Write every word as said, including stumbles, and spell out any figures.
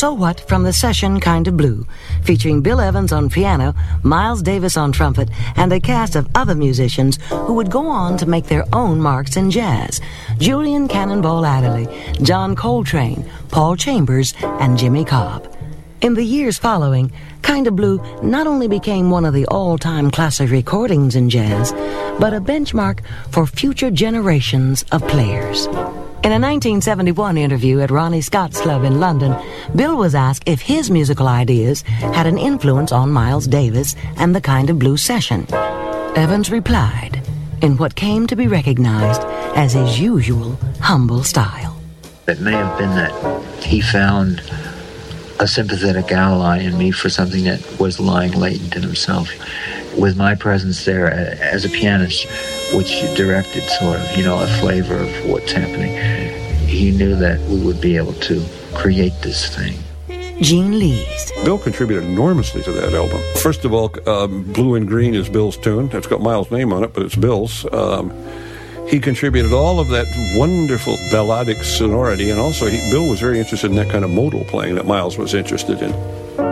So What from the session Kind of Blue, featuring Bill Evans on piano, Miles Davis on trumpet, and a cast of other musicians who would go on to make their own marks in jazz. Julian Cannonball Adderley, John Coltrane, Paul Chambers, and Jimmy Cobb. In the years following, Kind of Blue not only became one of the all-time classic recordings in jazz, but a benchmark for future generations of players. In a nineteen seventy-one interview at Ronnie Scott's Club in London, Bill was asked if his musical ideas had an influence on Miles Davis and the Kind of Blue session. Evans replied in what came to be recognized as his usual humble style. It may have been that he found a sympathetic ally in me for something that was lying latent in himself. With my presence there as a pianist, which directed sort of, you know, a flavor of what's happening, he knew that we would be able to create this thing. Gene Lees. Bill contributed enormously to that album. First of all, um, Blue and Green is Bill's tune. It's got Miles' name on it, but it's Bill's. Um, he contributed all of that wonderful balladic sonority, and also he, Bill was very interested in that kind of modal playing that Miles was interested in.